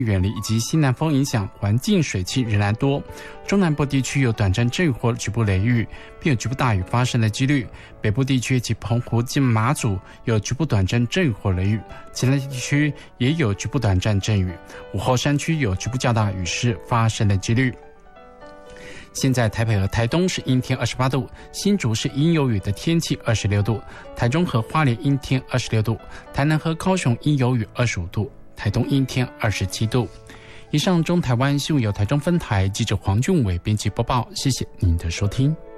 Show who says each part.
Speaker 1: 远离以及西南风影响，环境水汽仍然多。中南部地区有短暂阵雨或局部雷雨，并有局部大雨发生的几率。北部地区及澎湖及马祖有局部短暂阵雨或雷雨，其他地区也有局部短暂阵雨。午后山区有局部较大雨势发生的几率。现在台北和台东是阴天28度，新竹是阴有雨的天气26度，台中和花莲阴天26度，台南和高雄阴有雨25度，台东阴天27度。以上中台湾新闻由台中分台记者黄俊伟编辑播报，谢谢您的收听。